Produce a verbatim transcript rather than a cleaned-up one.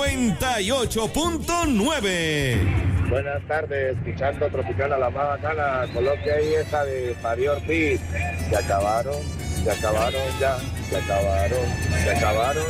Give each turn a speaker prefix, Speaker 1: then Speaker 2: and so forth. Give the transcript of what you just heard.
Speaker 1: noventa y ocho punto nueve.
Speaker 2: Buenas tardes, escuchando Tropicana la más bacana. Coloque ahí esa de Mario Ortiz. Se acabaron, se acabaron ya, se acabaron, se acabaron.